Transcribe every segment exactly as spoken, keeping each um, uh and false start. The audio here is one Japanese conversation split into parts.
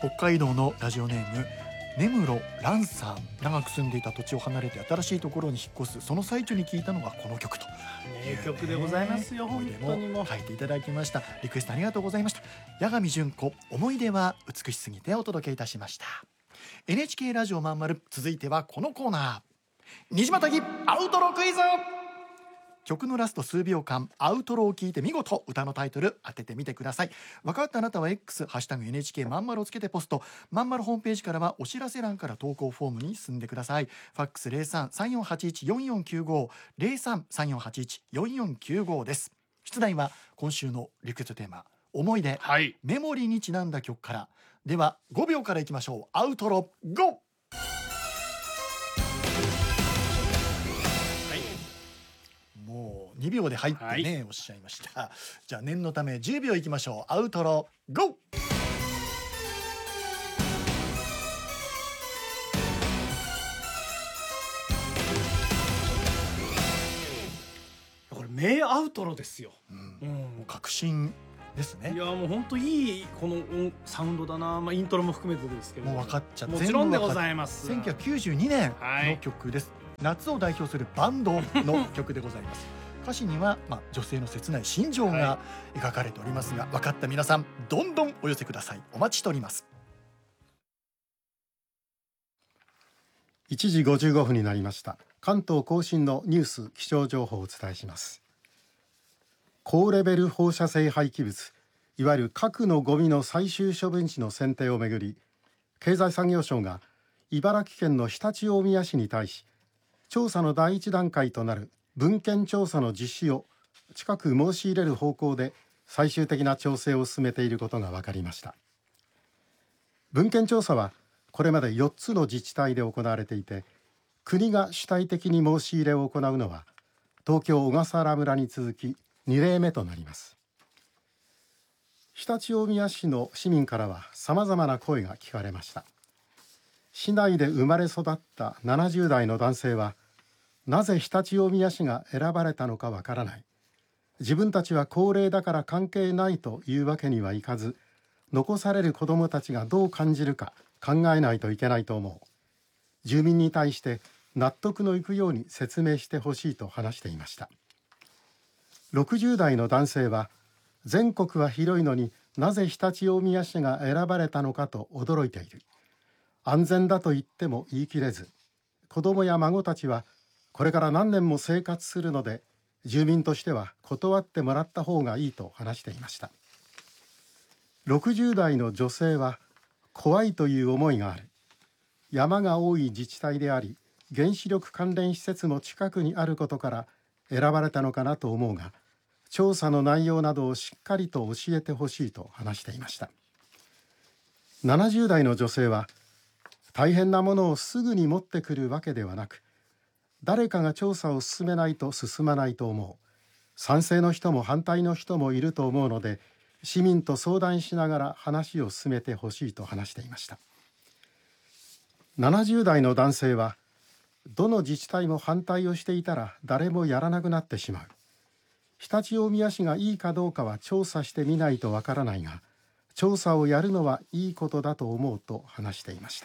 北海道のラジオネーム根室蘭さん、長く住んでいた土地を離れて新しいところに引っ越すその最中に聞いたのがこの曲と、 名曲でございますよ。本当にもう書いていただきました。リクエストありがとうございました。八神純子、思い出は美しすぎてお届けいたしました。 エヌエイチケー ラジオまんまる、続いてはこのコーナー、虹またぎアウトロクイズ。曲のラスト数秒間アウトロを聞いて見事歌のタイトル当ててみてください。分かったあなたは X ハッシュタグ エヌエイチケー まんまるをつけてポスト、まんまるホームページからはお知らせ欄から投稿フォームに進んでください。ファックス ゼロさん さんよんはちいち よんよんきゅうご ゼロさん さんよんはちいち よんよんきゅうごです。出題は今週のリクエストテーマ思い出、 はい、 メモリーにちなんだ曲から。ではごびょうからいきましょう。アウトロゴ。もうにびょうで入ってね、はい、おっしゃいました。じゃあ念のためじゅうびょういきましょう。アウトロゴ。 これ名アウトロですよ。 うん、うん、もう確信ですね。 いやもう本当いいこのサウンドだな、まあ、イントロも含めてですけどもう分かっちゃって、 もちろんでございます。 せんきゅうひゃくきゅうじゅうにねんの曲です、はい、夏を代表するバンドの曲でございます歌詞には、まあ、女性の切ない心情が描かれておりますが、はい、分かった皆さんどんどんお寄せください。お待ちしております。 いちじごじゅうごふんになりました。関東甲信のニュース気象情報をお伝えします。高レベル放射性廃棄物、いわゆる核のゴミの最終処分地の選定をめぐり、経済産業省が茨城県の常陸大宮市に対し、調査の第一段階となる文献調査の実施を近く申し入れる方向で最終的な調整を進めていることが分かりました。文献調査はこれまでよっつの自治体で行われていて、国が主体的に申し入れを行うのは東京小笠原村に続きにれいめとなります。常陸大宮市の市民からはさまざまな声が聞かれました。市内で生まれ育ったななじゅうだいの男性は、なぜ常陸大宮市が選ばれたのかわからない、自分たちは高齢だから関係ないというわけにはいかず、残される子どもたちがどう感じるか考えないといけないと思う、住民に対して納得のいくように説明してほしいと話していました。ろくじゅうだいの男性は、全国は広いのになぜ常陸大宮市が選ばれたのかと驚いている、安全だと言っても言い切れず、子どもや孫たちはこれから何年も生活するので、住民としては断ってもらった方がいいと話していました。ろくじゅうだいの女性は、怖いという思いがある、山が多い自治体であり原子力関連施設も近くにあることから選ばれたのかなと思うが、調査の内容などをしっかりと教えてほしいと話していました。ななじゅうだいの女性は、大変なものをすぐに持ってくるわけではなく、誰かが調査を進めないと進まないと思う、賛成の人も反対の人もいると思うので、市民と相談しながら話を進めてほしいと話していました。ななじゅうだいの男性は、どの自治体も反対をしていたら誰もやらなくなってしまう、常陸大宮市がいいかどうかは調査してみないとわからないが、調査をやるのはいいことだと思うと話していました。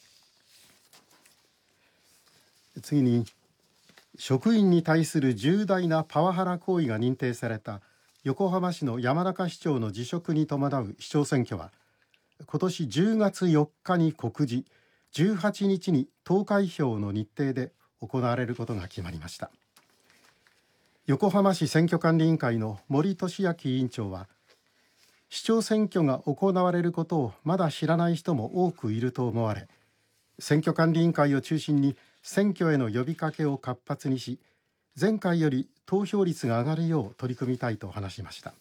次に、職員に対する重大なパワハラ行為が認定された横浜市の山中市長の辞職に伴う市長選挙は、今年じゅうがつよっかに告示、じゅうはちにちに投開票の日程で行われることが決まりました。横浜市選挙管理委員会の森俊明委員長は、市長選挙が行われることをまだ知らない人も多くいると思われ、選挙管理委員会を中心に選挙への呼びかけを活発にし、前回より投票率が上がるよう取り組みたいと話しました。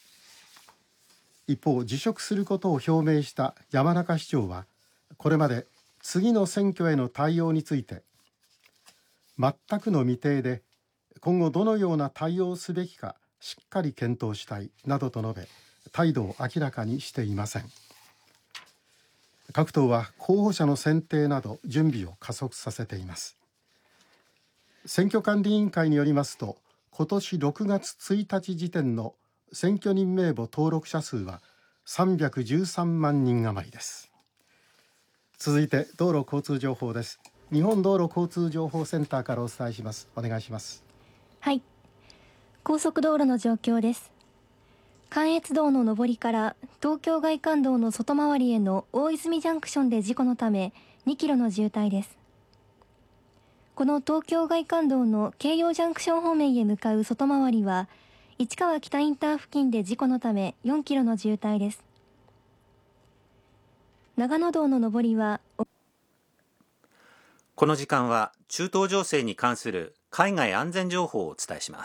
一方、辞職することを表明した山中市長は、これまで次の選挙への対応について、全くの未定で今後どのような対応をすべきかしっかり検討したいなどと述べ、態度を明らかにしていません。各党は候補者の選定など準備を加速させています。選挙管理委員会によりますと、今年ろくがつついたち時点の選挙人名簿登録者数はさんびゃくじゅうさんまんにん余りです。続いて道路交通情報です。日本道路交通情報センターからお伝えします。お願いします。 はい、高速道路の状況です。関越道の上りから東京外環道の外回りへの大泉ジャンクションで事故のためにキロの渋滞です。この東京外環道の京葉ジャンクション方面へ向かう外回りは市川北インター付近で事故のためよんキロの渋滞です。長野道の上りはこの時間は中東情勢に関する海外安全情報をお伝えします。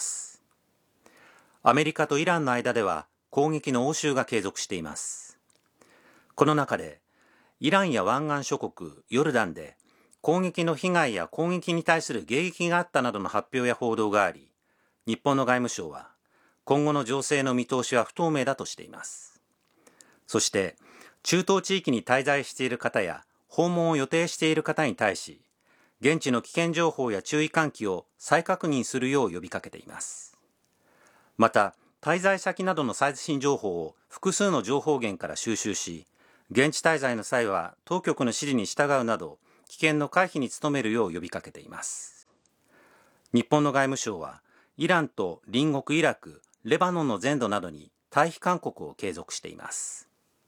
アメリカとイランの間では攻撃の応酬が継続しています。この中でイランや湾岸諸国ヨルダンで攻撃の被害や攻撃に対する迎撃があったなどの発表や報道があり、日本の外務省は今後の情勢の見通しは不透明だとしています。そして中東地域に滞在している方や訪問を予定している方に対し、現地の危険情報や注意喚起を再確認するよう呼びかけています。また、滞在先などの最新情報を複数の情報源から収集し、現地滞在の際は当局の指示に従うなど、危険の回避に努めるよう呼びかけています。日本の外務省は、イランと隣国イラク、レバノンの全土などに退避勧告を継続しています。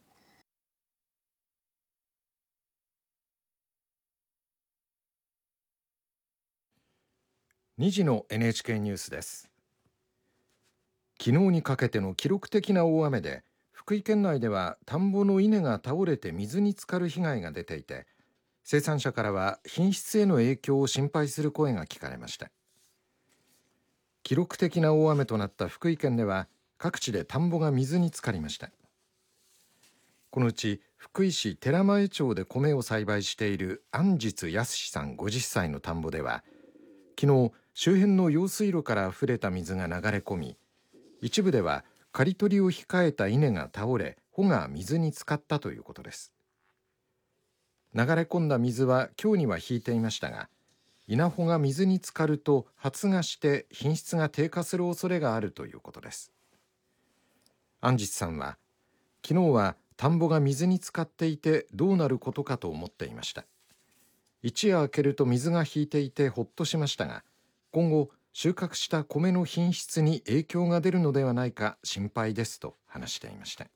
にじの エヌエイチケー ニュースです。昨日にかけての記録的な大雨で福井県内では田んぼの稲が倒れて水に浸かる被害が出ていて、生産者からは品質への影響を心配する声が聞かれました。記録的な大雨となった福井県では各地で田んぼが水に浸かりました。このうち福井市寺前町で米を栽培している安実康さんごじゅっさいの田んぼでは昨日周辺の用水路から溢れた水が流れ込み、一部では刈り取りを控えた稲が倒れ穂が水に浸かったということです。流れ込んだ水は今日には引いていましたが、稲穂が水に浸かると発芽して品質が低下する恐れがあるということです。安実さんは昨日は田んぼが水に浸かっていてどうなることかと思っていました。一夜明けると水が引いていてほっとしましたが、今後収穫した米の品質に影響が出るのではないか心配ですと話していました。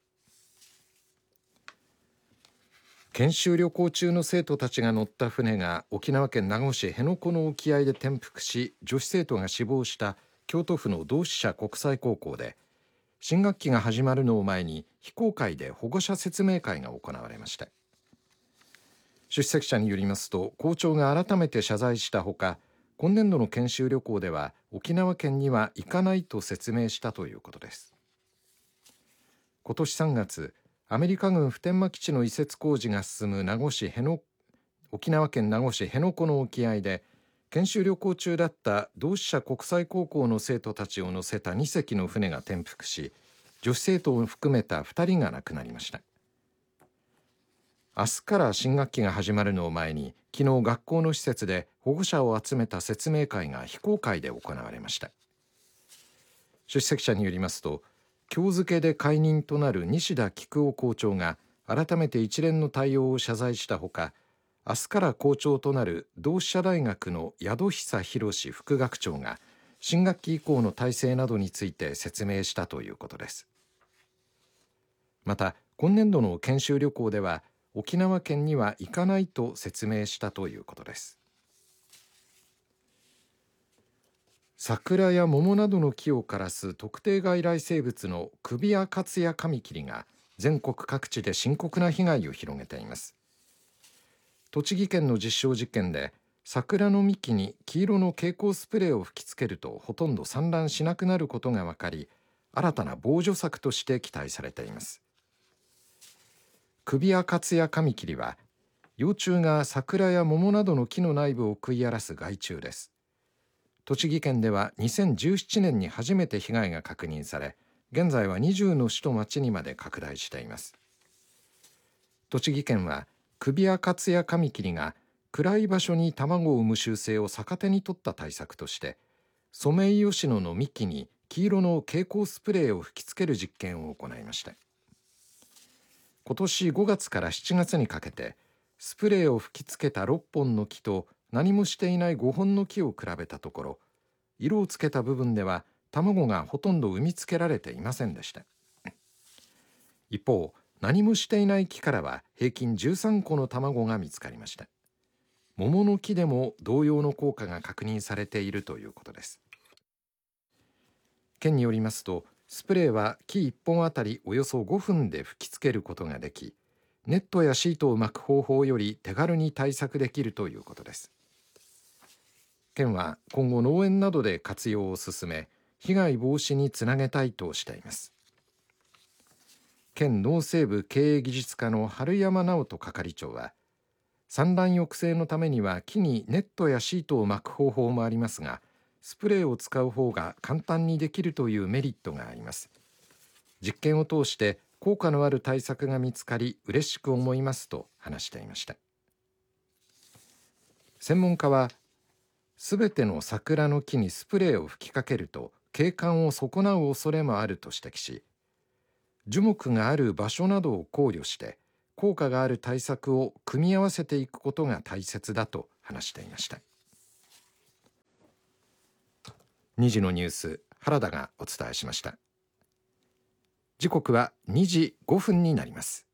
研修旅行中の生徒たちが乗った船が沖縄県名護市辺野古の沖合で転覆し、女子生徒が死亡した京都府の同志社国際高校で、新学期が始まるのを前に非公開で保護者説明会が行われました。出席者によりますと、校長が改めて謝罪したほか、今年度の研修旅行では沖縄県には行かないと説明したということです。今年さんがつ、アメリカ軍普天間基地の移設工事が進む名護市辺野沖縄県名護市辺野古の沖合で、研修旅行中だった同志社国際高校の生徒たちを乗せたにせきの船が転覆し、女子生徒を含めたふたりが亡くなりました。明日から新学期が始まるのを前に、昨日学校の施設で保護者を集めた説明会が非公開で行われました。出席者によりますと、今日付で解任となる西田菊夫校長が改めて一連の対応を謝罪したほか、明日から校長となる同志社大学の宿久博副学長が新学期以降の体制などについて説明したということです。また今年度の研修旅行では沖縄県には行かないと説明したということです。桜や桃などの木を枯らす特定外来生物のクビアカツヤカミキリが全国各地で深刻な被害を広げています。栃木県の実証実験で桜の幹に黄色の蛍光スプレーを吹きつけるとほとんど産卵しなくなることが分かり、新たな防除策として期待されています。クビアカツヤカミキリは幼虫が桜や桃などの木の内部を食い荒らす害虫です。栃木県ではにせんじゅうななねんに初めて被害が確認され、現在はにじゅうの市と町にまで拡大しています。栃木県はクビアカツヤカミキリが暗い場所に卵を産む習性を逆手に取った対策として、ソメイヨシノの幹に黄色の蛍光スプレーを吹きつける実験を行いました。 今年ごがつからしちがつにかけてスプレーを吹きつけたろっぽんの木と何もしていないごほんの木を比べたところ、色をつけた部分では卵がほとんど産みつけられていませんでした。一方、何もしていない木からは平均じゅうさんこの卵が見つかりました。桃の木でも同様の効果が確認されているということです。県によりますと、スプレーは木いっぽんあたりおよそごふんで吹きつけることができ、ネットやシートを巻く方法より手軽に対策できるということです。県は今後農園などで活用を進め、被害防止につなげたいとしています。県農政部経営技術課の春山直人係長は、産卵抑制のためには木にネットやシートを巻く方法もありますが、スプレーを使う方が簡単にできるというメリットがあります。実験を通して効果のある対策が見つかり嬉しく思いますと話していました。専門家は、すべての桜の木にスプレーを吹きかけると景観を損なう恐れもあると指摘し、樹木がある場所などを考慮して効果がある対策を組み合わせていくことが大切だと話していました。にじのニュース、原田がお伝えしました。時刻はにじごふんになります。